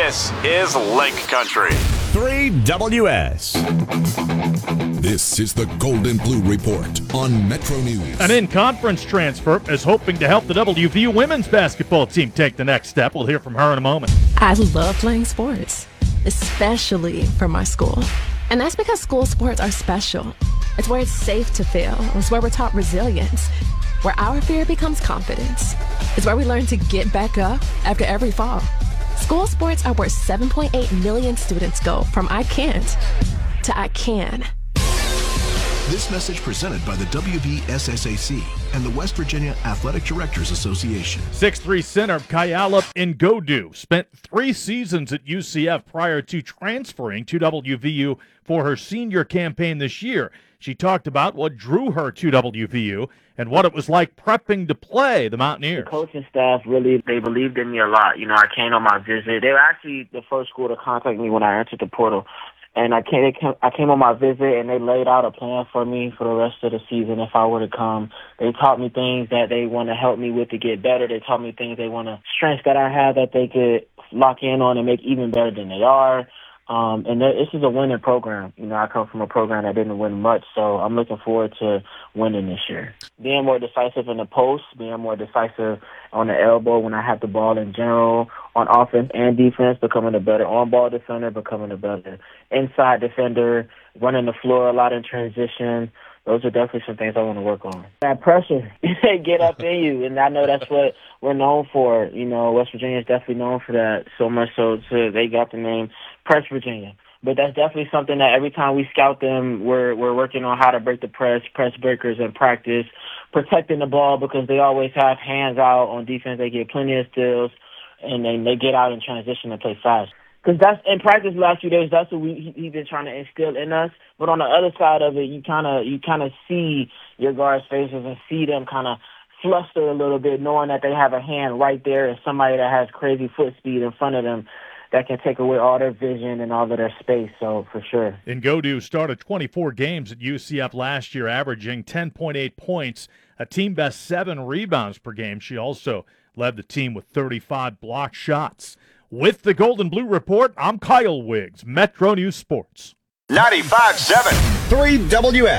This is Lake Country. 3WS. This is the Golden Blue Report on Metro News. An in-conference transfer is hoping to help the WVU women's basketball team take the next step. We'll hear from her in a moment. I love playing sports, especially for my school. And that's because school sports are special. It's where it's safe to fail. It's where we're taught resilience, where our fear becomes confidence. It's where we learn to get back up after every fall. School sports are where 7.8 million students go from I can't to I can. This message presented by the WVSSAC and the West Virginia Athletic Directors Association. 6'3" center Kayala Ngodu spent 3 seasons at UCF prior to transferring to WVU for her senior campaign this year. She talked about what drew her to WVU and what it was like prepping to play the Mountaineers. The coaching staff they believed in me a lot. I came on my visit. They were actually the first school to contact me when I entered the portal. And I came on my visit, and they laid out a plan for me for the rest of the season if I were to come. They taught me things that they want to help me with to get better. They taught me things strengths that I have that they could lock in on and make even better than they are. And this is a winning program. I come from a program that didn't win much, so I'm looking forward to winning this year. Being more decisive in the post, being more decisive on the elbow when I have the ball in general, on offense and defense, becoming a better on-ball defender, becoming a better inside defender, running the floor a lot in transition. Those are definitely some things I want to work on. That pressure, get up in you, and I know that's what we're known for. West Virginia is definitely known for that, so much so they got the name Press Virginia. But that's definitely something that every time we scout them, we're working on how to break the press breakers in practice, protecting the ball because they always have hands out on defense. They get plenty of steals, and then they get out in transition and play fast. Because that's in practice the last few days. That's what he's been trying to instill in us. But on the other side of it, you kind of see your guards' faces and see them kind of fluster a little bit, knowing that they have a hand right there and somebody that has crazy foot speed in front of them that can take away all their vision and all of their space. So for sure. Ngodu started 24 games at UCF last year, averaging 10.8 points, a team best 7 rebounds per game. She also led the team with 35 block shots. With the Golden Blue Report, I'm Kyle Wiggs, Metro News Sports. 95.7. 3WS.